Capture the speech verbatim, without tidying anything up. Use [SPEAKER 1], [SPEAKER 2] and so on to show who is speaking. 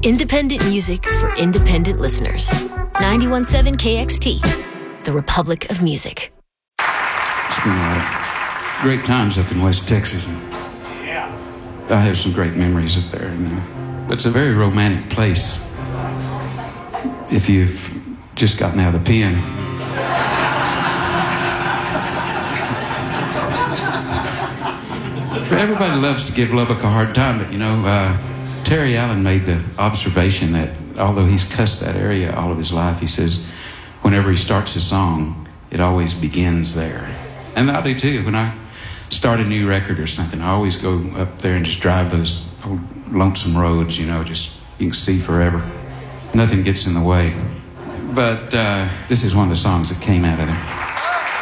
[SPEAKER 1] Independent music for independent listeners. ninety-one point seven K X T, the Republic of Music.
[SPEAKER 2] It's been a lot of great times up in West Texas. And I have some great memories up there. And, uh, it's a very romantic place if you've just gotten out of the pen. Everybody loves to give Lubbock a hard time, but, you know, uh, Terry Allen made the observation that although he's cussed that area all of his life, he says whenever he starts a song, it always begins there. And I do too. When I start a new record or something, I always go up there and just drive those old lonesome roads, you know, just you can see forever. Nothing gets in the way. But uh, this is one of the songs that came out of there.